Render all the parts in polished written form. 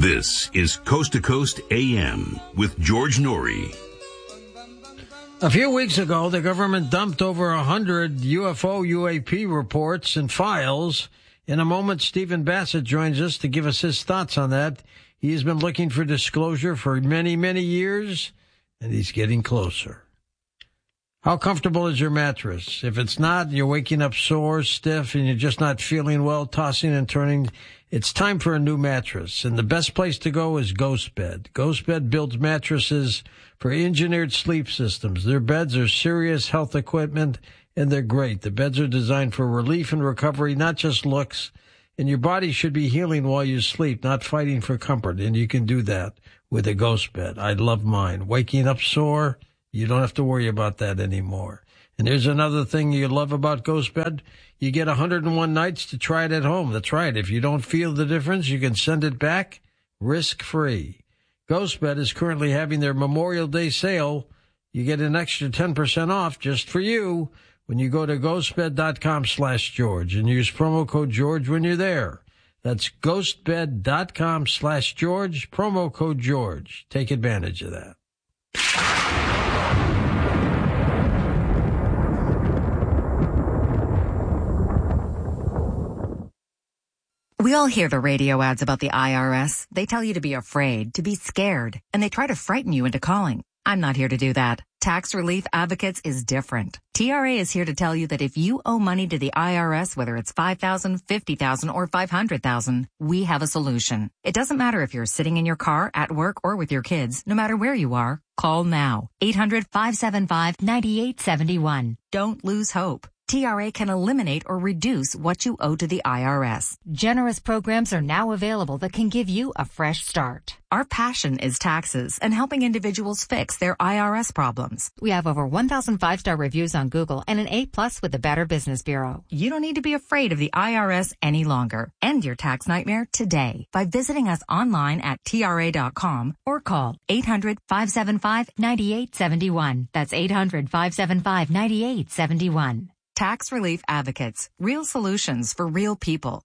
This is Coast to Coast AM with George Norrie. A few weeks ago, the government dumped over 100 UFO/UAP reports and files. In a moment, Stephen Bassett joins us to give us his thoughts on that. He has been looking for disclosure for many, many years, and he's getting closer. How comfortable is your mattress? If it's not, you're waking up sore, stiff, and you're just not feeling well, tossing and turning, it's time for a new mattress. And the best place to go is GhostBed. GhostBed builds mattresses for engineered sleep systems. Their beds are serious health equipment, and they're great. The beds are designed for relief and recovery, not just looks. And your body should be healing while you sleep, not fighting for comfort. And you can do that with a GhostBed. I love mine. Waking up sore, you don't have to worry about that anymore. And there's another thing you love about GhostBed. You get 101 nights to try it at home. That's right. If you don't feel the difference, you can send it back risk-free. GhostBed is currently having their Memorial Day sale. You get an extra 10% off just for you when you go to ghostbed.com/George and use promo code George when you're there. That's ghostbed.com/George, promo code George. Take advantage of that. We all hear the radio ads about the IRS. They tell you to be afraid, to be scared, and they try to frighten you into calling. I'm not here to do that. Tax Relief Advocates is different. TRA is here to tell you that if you owe money to the IRS, whether it's $5,000, $50,000, or $500,000, we have a solution. It doesn't matter if you're sitting in your car, at work, or with your kids. No matter where you are, call now. 800-575-9871. Don't lose hope. TRA can eliminate or reduce what you owe to the IRS. Generous programs are now available that can give you a fresh start. Our passion is taxes and helping individuals fix their IRS problems. We have over 1,000 five-star reviews on Google and an A+ with the Better Business Bureau. You don't need to be afraid of the IRS any longer. End your tax nightmare today by visiting us online at TRA.com or call 800-575-9871. That's 800-575-9871. Tax Relief Advocates. Real solutions for real people.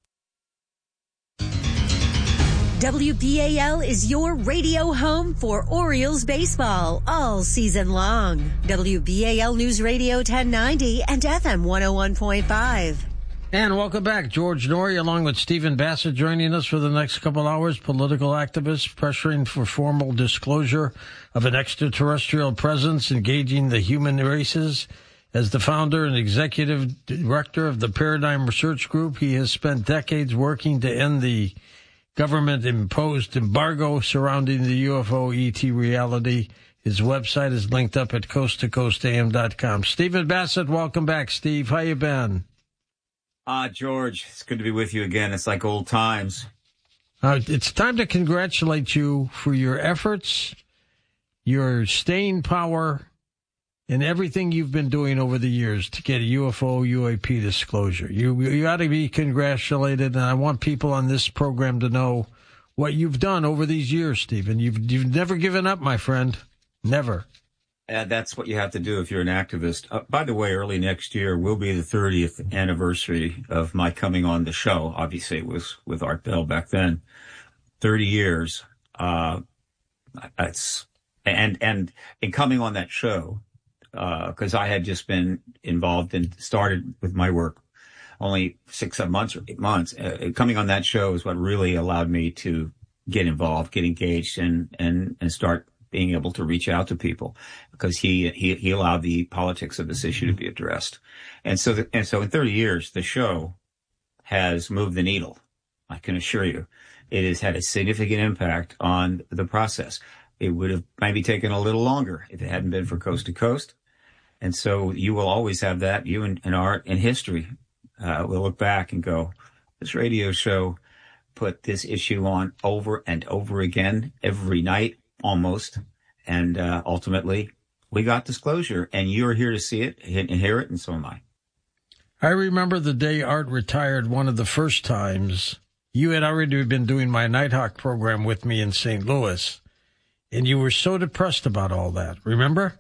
WBAL is your radio home for Orioles baseball all season long. WBAL News Radio 1090 and FM 101.5. And welcome back. George Norrie along with Stephen Bassett joining us for the next couple hours. Political activists pressuring for formal disclosure of an extraterrestrial presence engaging the human races. As the founder and executive director of the Paradigm Research Group, he has spent decades working to end the government-imposed embargo surrounding the UFO ET reality. His website is linked up at coasttocoastam.com. Stephen Bassett, welcome back, Steve. How you been? George, it's good to be with you again. It's like old times. It's time to congratulate you for your efforts, your staying power, and everything you've been doing over the years to get a UFO/UAP disclosure. You ought to be congratulated, and I want people on this program to know what you've done over these years, Stephen. You've never given up, my friend. Never. That's what you have to do if you're an activist. By the way, early next year will be the 30th anniversary of my coming on the show. Obviously, it was with Art Bell back then. 30 years. It's and in coming on that show, because I had just been involved and started with my work only 6, 7 months or 8 months. Coming on that show is what really allowed me to get involved, get engaged, and start being able to reach out to people, because he allowed the politics of this issue to be addressed. And so in 30 years, the show has moved the needle. I can assure you, it has had a significant impact on the process. It would have maybe taken a little longer if it hadn't been for Coast to Coast. And so you will always have that. You and art and history will look back and go, this radio show put this issue on over and over again every night almost. And ultimately, we got disclosure. And you're here to see it and hear it, and so am I. I remember the day Art retired, one of the first times. You had already been doing my Nighthawk program with me in St. Louis. And you were so depressed about all that. Remember?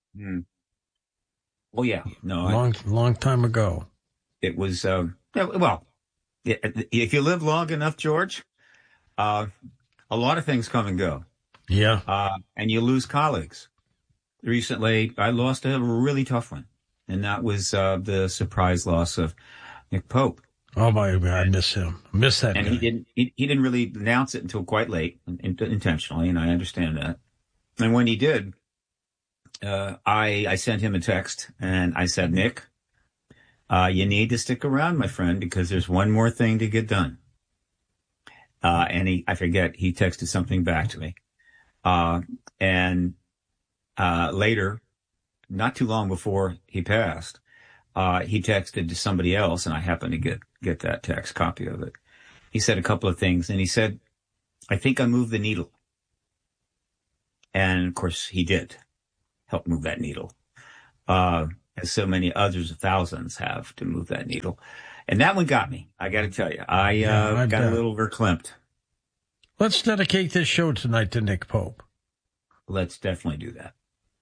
Oh, yeah. No, long time ago. It was, if you live long enough, George, a a lot of things come and go. Yeah. And you lose colleagues. Recently, I lost a really tough one, and that was the surprise loss of Nick Pope. Oh my God, I miss him. Miss that and guy. He didn't really announce it until quite late, intentionally, and I understand that. And when he did, I sent him a text, and I said, Nick, you need to stick around, my friend, because there's one more thing to get done. And I forget, he texted something back to me. Later, not too long before he passed, he texted to somebody else, and I happened to get that text copy of it. He said a couple of things, and he said, I think I moved the needle. And of course he did help move that needle. As so many others, thousands have to move that needle. And that one got me. I got to tell you, I got a little verklempt. Let's dedicate this show tonight to Nick Pope. Let's definitely do that.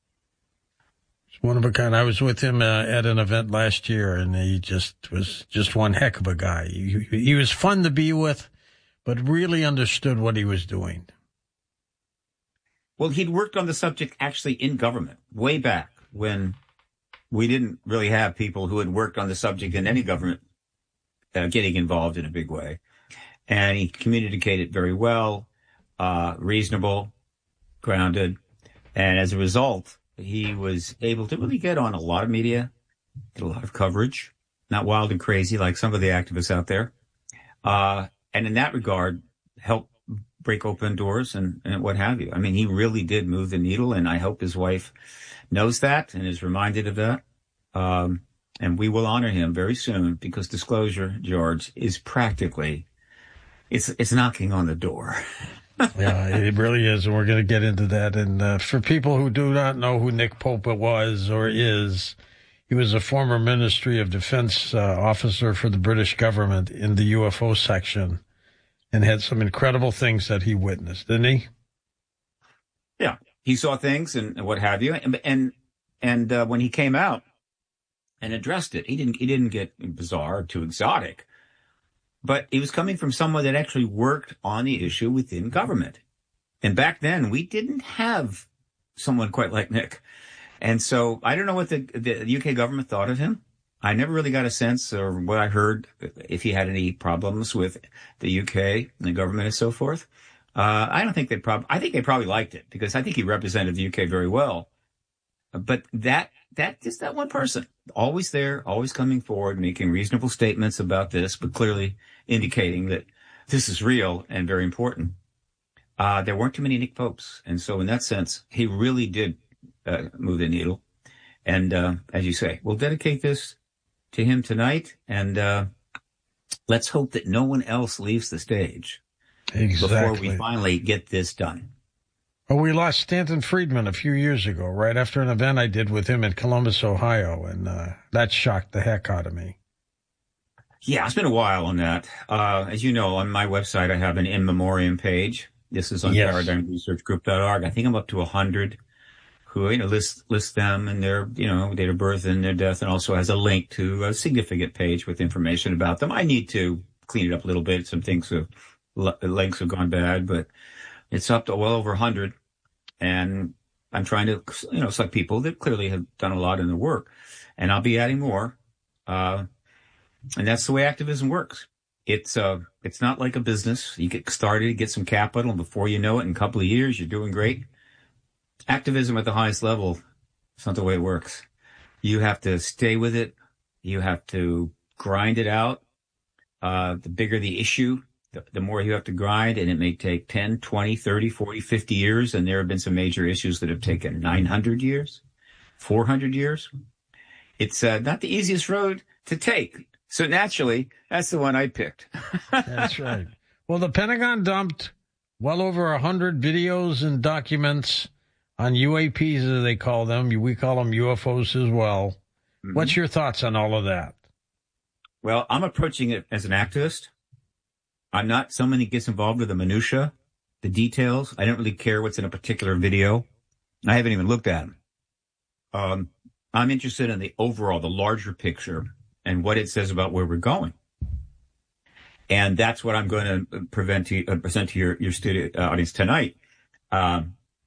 He's one of a kind. I was with him at an event last year, and he was just one heck of a guy. He was fun to be with, but really understood what he was doing. Well, he'd worked on the subject actually in government way back when we didn't really have people who had worked on the subject in any government getting involved in a big way. And he communicated very well, reasonable, grounded. And as a result, he was able to really get on a lot of media, get a lot of coverage, not wild and crazy like some of the activists out there. And in that regard, help break open doors and what have you. I mean, he really did move the needle, and I hope his wife knows that and is reminded of that. And we will honor him very soon, because disclosure, George, is practically, it's knocking on the door. Yeah, it really is. And we're going to get into that. And for people who do not know who Nick Pope was or is, he was a former Ministry of Defense officer for the British government in the UFO section, and had some incredible things that he witnessed, didn't he? Yeah, he saw things and what have you. And when he came out and addressed it, he didn't get bizarre or too exotic, but he was coming from someone that actually worked on the issue within government. And back then, we didn't have someone quite like Nick. And so I don't know what the UK government thought of him. I never really got a sense, or what I heard, if he had any problems with the UK and the government and so forth. I don't think I think they probably liked it, because I think he represented the UK very well. But just that one person, always there, always coming forward, making reasonable statements about this, but clearly indicating that this is real and very important. There weren't too many Nick Popes. And so in that sense, he really did move the needle. And as you say, we'll dedicate this to him tonight. And let's hope that no one else leaves the stage before we finally get this done. Well, we lost Stanton Friedman a few years ago, right after an event I did with him in Columbus, Ohio, and that shocked the heck out of me. Yeah, it's been a while on that. As you know, on my website, I have an in memoriam page. This is on ParadigmResearchGroup.org. I think I'm up to 100 who list them and their date of birth and their death, and also has a link to a significant page with information about them. I need to clean it up a little bit. Some things links have gone bad, but it's up to well over 100. And I'm trying to, select people that clearly have done a lot in the work. And I'll be adding more. And that's the way activism works. It's not like a business. You get started, get some capital, and before you know it, in a couple of years, you're doing great. Activism at the highest level, it's not the way it works. You have to stay with it. You have to grind it out. The bigger the issue, the more you have to grind, and it may take 10, 20, 30, 40, 50 years. And there have been some major issues that have taken 900 years, 400 years. It's not the easiest road to take. So naturally, that's the one I picked. That's right. Well, the Pentagon dumped well over 100 videos and documents on UAPs, as they call them. We call them UFOs as well. Mm-hmm. What's your thoughts on all of that? Well, I'm approaching it as an activist. I'm not someone who gets involved with the minutia, the details. I don't really care what's in a particular video. I haven't even looked at them. I'm interested in the overall, the larger picture, and what it says about where we're going. And that's what I'm going to present to your studio audience tonight. The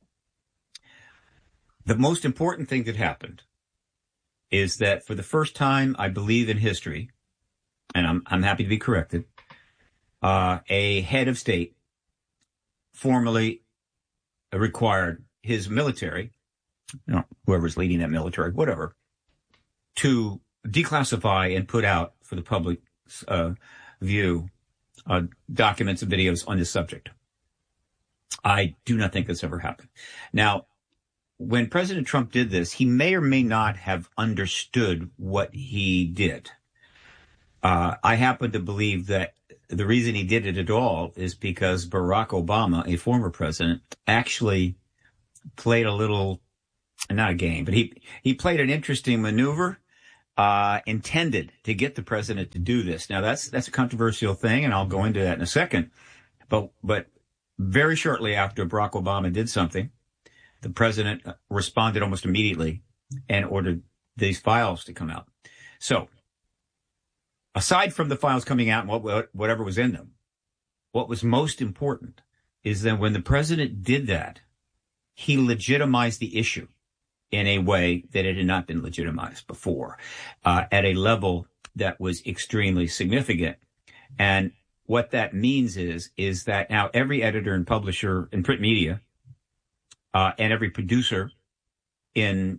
most important thing that happened is that for the first time, I believe in history, and I'm happy to be corrected, a head of state formally required his military, whoever's leading that military, whatever, to declassify and put out for the public view documents and videos on this subject. I do not think this ever happened. Now, when President Trump did this, he may or may not have understood what he did. I happen to believe that the reason he did it at all is because Barack Obama, a former president, actually played a little, not a game, but he played an interesting maneuver intended to get the president to do this. Now, that's a controversial thing, and I'll go into that in a second. But very shortly after Barack Obama did something, the president responded almost immediately and ordered these files to come out. So, aside from the files coming out and whatever was in them, what was most important is that when the president did that, he legitimized the issue in a way that it had not been legitimized before, at a level that was extremely significant. And what that means is that now every editor and publisher in print media, and every producer in,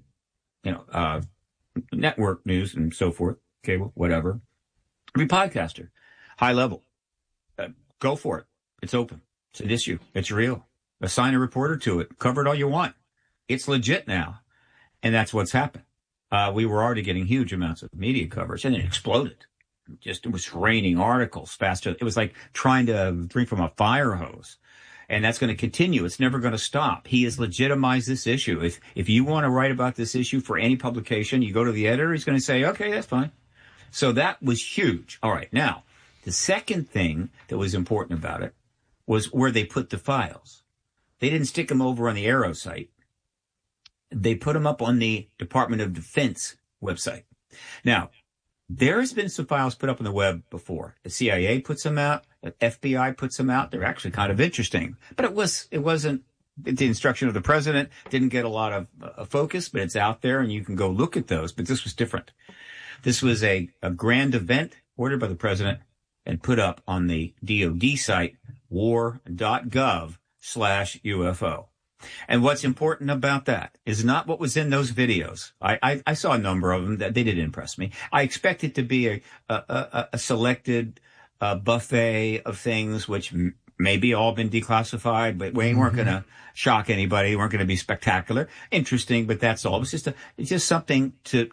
network news and so forth, cable, whatever, every podcaster, high level, go for it. It's open. It's an issue. It's real. Assign a reporter to it. Cover it all you want. It's legit now. And that's what's happened. We were already getting huge amounts of media coverage, and it exploded. It was raining articles faster. It was like trying to drink from a fire hose. And that's going to continue. It's never going to stop. He has legitimized this issue. If you want to write about this issue for any publication, you go to the editor, he's going to say, okay, that's fine. So that was huge. All right. Now, the second thing that was important about it was where they put the files. They didn't stick them over on the Arrow site. They put them up on the Department of Defense website. Now, there has been some files put up on the web before. The CIA puts them out. The FBI puts them out. They're actually kind of interesting. But it wasn't the instruction of the president. Didn't get a lot of focus, but it's out there and you can go look at those. But this was different. This was a grand event ordered by the president and put up on the DoD site, war.gov/UFO. And what's important about that is not what was in those videos. I saw a number of them that they didn't impress me. I expect it to be a selected buffet of things which maybe all been declassified, but we weren't going to shock anybody. Weren't going to be spectacular, interesting, but that's all. It's just something to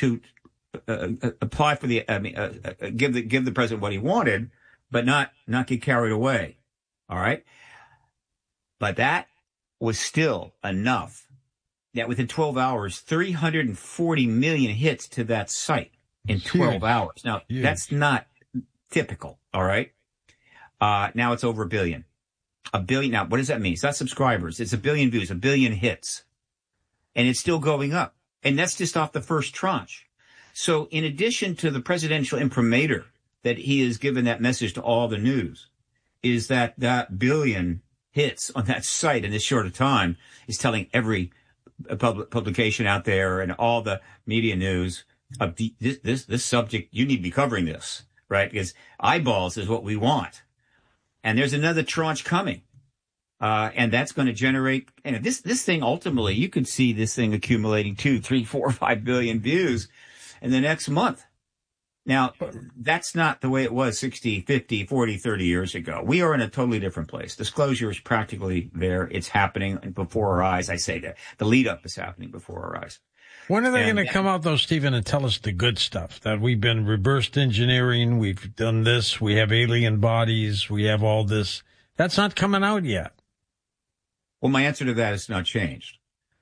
apply for the. Give the president what he wanted, but not get carried away. All right, but that was still enough that within 12 hours, 340 million hits to that site in 12 hours. Now, that's not typical, all right? Now it's over a billion. A billion. Now, what does that mean? It's not subscribers. It's a billion views, a billion hits. And it's still going up. And that's just off the first tranche. So in addition to the presidential imprimatur that he has given that message to all the news, is that billion hits on that site in this short of time is telling every publication out there and all the media news of this subject. You need to be covering this, right? Because eyeballs is what we want. And there's another tranche coming. And that's going to generate, and this thing ultimately, you could see this thing accumulating 2, 3, 4, 5 billion views in the next month. Now, that's not the way it was 60, 50, 40, 30 years ago. We are in a totally different place. Disclosure is practically there. It's happening before our eyes. I say that. The lead up is happening before our eyes. When are they going to come out, though, Stephen, and tell us the good stuff? That we've been reverse engineering, we've done this, we have alien bodies, we have all this. That's not coming out yet. Well, my answer to that has not changed.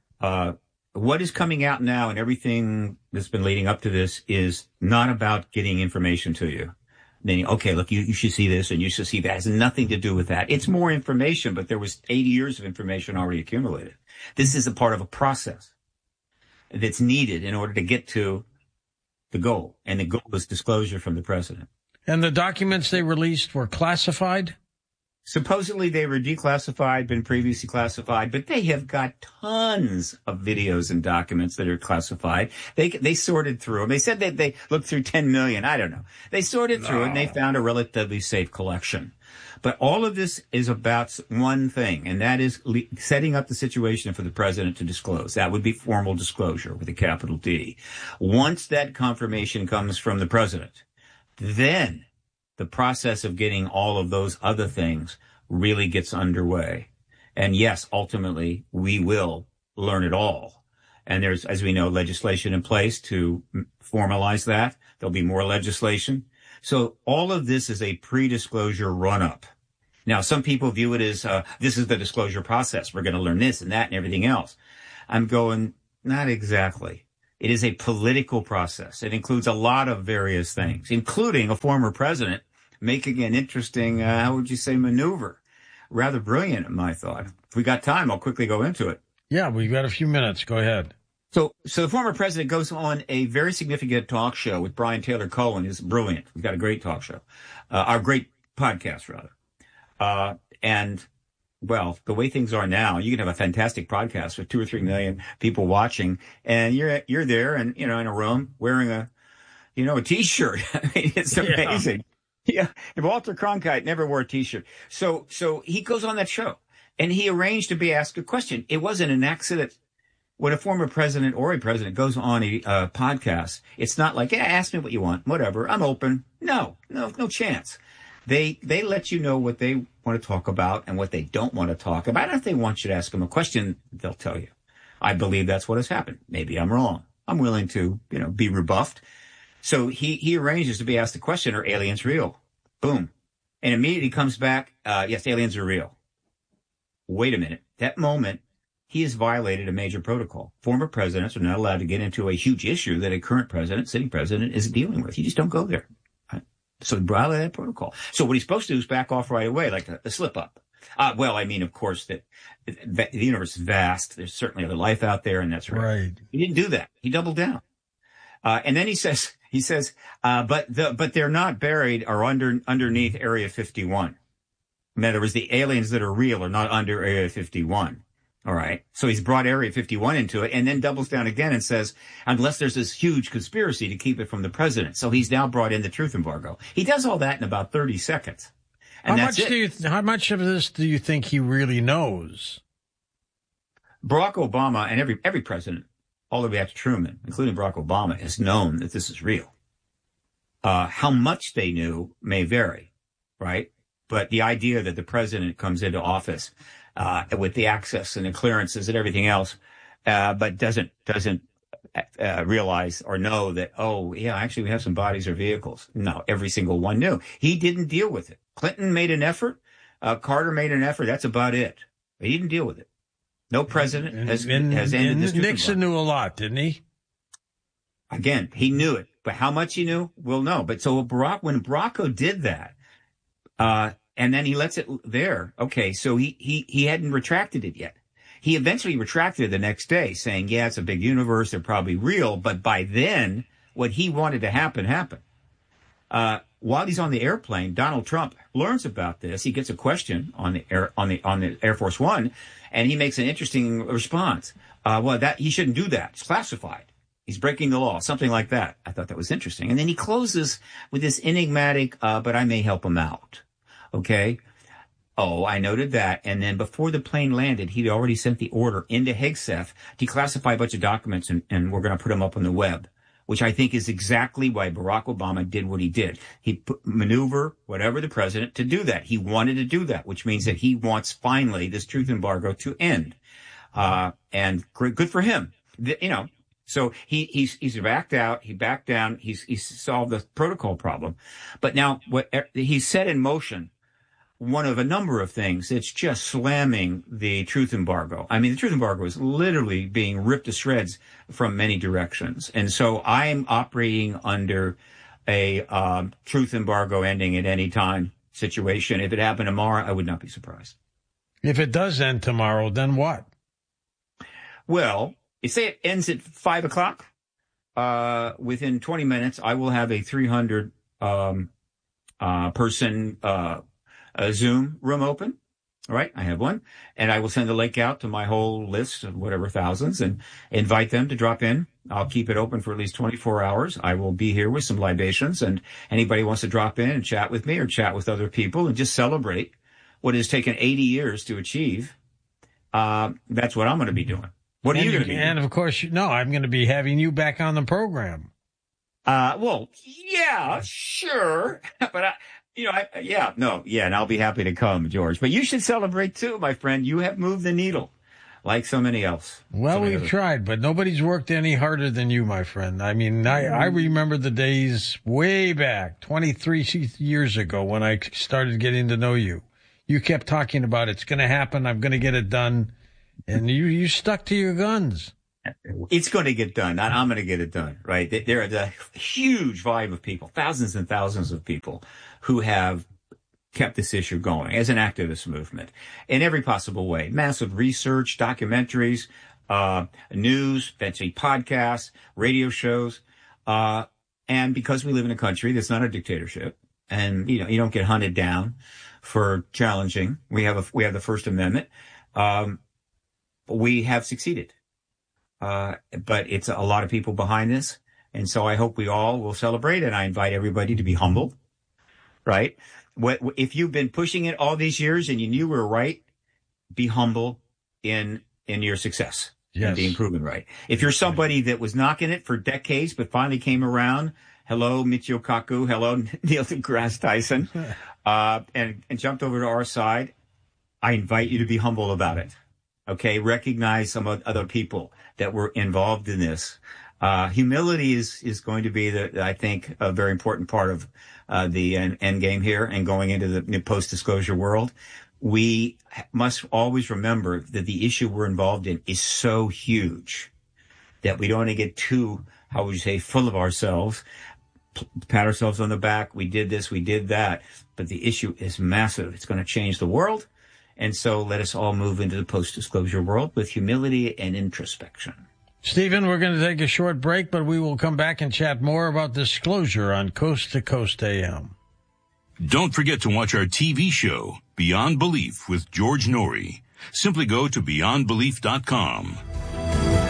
What is coming out now and everything that's been leading up to this is not about getting information to you. Then, okay, look, you should see this and you should see that. It has nothing to do with that. It's more information, but there was 80 years of information already accumulated. This is a part of a process that's needed in order to get to the goal. And the goal is disclosure from the president. And the documents they released were classified? Supposedly they were declassified, been previously classified, but they have got tons of videos and documents that are classified. They sorted through them. They said that they looked through 10 million. I don't know. They sorted through it and they found a relatively safe collection. But all of this is about one thing, and that is setting up the situation for the president to disclose. That would be formal disclosure with a capital D. Once that confirmation comes from the president, then the process of getting all of those other things really gets underway. And yes, ultimately, we will learn it all. And there's, as we know, legislation in place to formalize that. There'll be more legislation. So all of this is a pre-disclosure run-up. Now, some people view it as, this is the disclosure process. We're going to learn this and that and everything else. I'm going, not exactly. It is a political process. It includes a lot of various things, including a former president making an interesting, how would you say, maneuver. Rather brilliant, in my thought. If we got time, I'll quickly go into it. Yeah, we've got a few minutes. Go ahead. So the former president goes on a very significant talk show with Brian Taylor Cohen, who's brilliant. We've got a great talk show, our great podcast, rather. And, well, the way things are now, you can have a fantastic podcast with 2 or 3 million people watching, and you're there and, in a room wearing a T-shirt. I mean, it's amazing. Yeah. And Walter Cronkite never wore a T-shirt. So he goes on that show and he arranged to be asked a question. It wasn't an accident. When a former president or a president goes on a podcast, it's not like, ask me what you want, whatever, I'm open. No chance. They let you know what they want to talk about and what they don't want to talk about. And if they want you to ask them a question, they'll tell you. I believe that's what has happened. Maybe I'm wrong. I'm willing to, be rebuffed. So he arranges to be asked the question, are aliens real? Boom. And immediately comes back, yes, aliens are real. Wait a minute. That moment, he has violated a major protocol. Former presidents are not allowed to get into a huge issue that a current president, sitting president, is dealing with. You just don't go there. Right? So he violated that protocol. So what he's supposed to do is back off right away, like a slip up. Well, I mean, of course, that the universe is vast. There's certainly other life out there, and that's right. He didn't do that. He doubled down. And then he says, but they're not buried or underneath Area 51. In other words, the aliens that are real are not under Area 51. All right. So he's brought Area 51 into it and then doubles down again and says, unless there's this huge conspiracy to keep it from the president. So he's now brought in the truth embargo. He does all that in about 30 seconds. And how much of this do you think he really knows? Barack Obama and every president, all the way up to Truman, including Barack Obama, has known that this is real. How much they knew may vary, right? But the idea that the president comes into office with the access and the clearances and everything else, but doesn't realize or know that, actually we have some bodies or vehicles. No, every single one knew. He didn't deal with it. Clinton made an effort. Carter made an effort. That's about it. But he didn't deal with it. No president has ended this. Nixon knew a lot, didn't he? Again, he knew it. But how much he knew, we'll know. But so when Bracco did that, and then he lets it there. Okay, so he hadn't retracted it yet. He eventually retracted it the next day, saying, yeah, it's a big universe. They're probably real. But by then, what he wanted to happen, happened. While he's on the airplane, Donald Trump learns about this. He gets a question on the Air Force One, and he makes an interesting response. He shouldn't do that. It's classified. He's breaking the law, something like that. I thought that was interesting. And then he closes with this enigmatic, but I may help him out. Okay. Oh, I noted that. And then before the plane landed, he'd already sent the order into Hegseth to declassify a bunch of documents, and we're going to put them up on the web, which I think is exactly why Barack Obama did what he did. He maneuver whatever the president to do that. He wanted to do that, which means that he wants finally this truth embargo to end. And good for him. So he's backed out. He backed down. He's solved the protocol problem. But now he's set in motion one of a number of things. It's just slamming the truth embargo. I mean, the truth embargo is literally being ripped to shreds from many directions. And so I'm operating under a truth embargo ending at any time situation. If it happened tomorrow, I would not be surprised. If it does end tomorrow, then what? Well, you say it ends at 5 o'clock. Within 20 minutes, I will have a 300 person a Zoom room open. All right, I have one, and I will send the link out to my whole list of whatever thousands and invite them to drop in. I'll keep it open for at least 24 hours. I will be here with some libations, and anybody wants to drop in and chat with me or chat with other people and just celebrate what has taken 80 years to achieve. That's what I'm going to be doing. What are you going to be doing? And of course, I'm going to be having you back on the program. Well, yeah, sure. But and I'll be happy to come, George. But you should celebrate too, my friend. You have moved the needle like so many else. Well, we've tried, but nobody's worked any harder than you, my friend. I mean, I remember the days way back, 23 years ago, when I started getting to know you. You kept talking about it's going to happen, I'm going to get it done, and you stuck to your guns. It's going to get done. I'm going to get it done, right? There are a huge volume of people, thousands and thousands of people who have kept this issue going as an activist movement in every possible way. Massive research, documentaries, news, eventually podcasts, radio shows. And because we live in a country that's not a dictatorship and, you don't get hunted down for challenging. We have the First Amendment. We have succeeded. But it's a lot of people behind this. And so I hope we all will celebrate, and I invite everybody to be humble, right? If you've been pushing it all these years and you knew we were right, be humble in your success. Yes. And being proven right. If you're somebody that was knocking it for decades, but finally came around, hello, Michio Kaku, hello, Neil deGrasse Tyson, and jumped over to our side, I invite you to be humble about it. Okay, recognize some other people that were involved in this. Humility is going to be I think, a very important part of the end game here and going into the post-disclosure world. We must always remember that the issue we're involved in is so huge that we don't want to get too, how would you say, full of ourselves, pat ourselves on the back. We did this, we did that. But the issue is massive. It's going to change the world. And so let us all move into the post-disclosure world with humility and introspection. Stephen, we're going to take a short break, but we will come back and chat more about disclosure on Coast to Coast AM. Don't forget to watch our TV show, Beyond Belief with George Norrie. Simply go to beyondbelief.com.